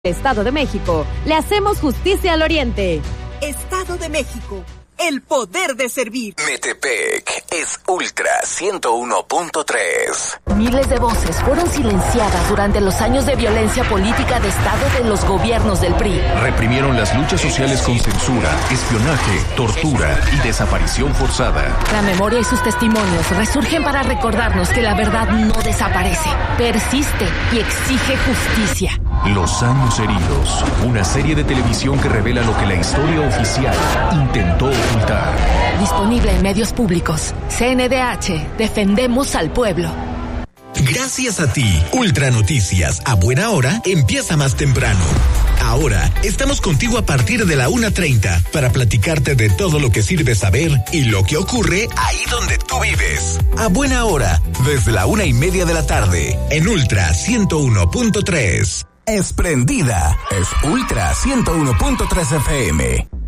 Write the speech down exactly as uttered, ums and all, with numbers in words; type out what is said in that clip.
Estado de México, le hacemos justicia al oriente. Estado de México, el poder de servir. Metepec es Ultra ciento uno punto tres. Miles de voces fueron silenciadas durante los años de violencia política de Estado de los gobiernos del P R I. Reprimieron las luchas sociales con censura, espionaje, tortura y desaparición forzada. La memoria y sus testimonios resurgen para recordarnos que la verdad no desaparece, persiste y exige justicia. Los años heridos, una serie de televisión que revela lo que la historia oficial intentó ocultar. Disponible en medios públicos. C N D H, defendemos al pueblo. Gracias a ti, Ultra Noticias a buena hora empieza más temprano. Ahora estamos contigo a partir de la una treinta para platicarte de todo lo que sirve saber y lo que ocurre ahí donde tú vives. A buena hora, desde la una y media de la tarde, en Ultra ciento uno punto tres. Es prendida, es Ultra ciento uno punto tres F M.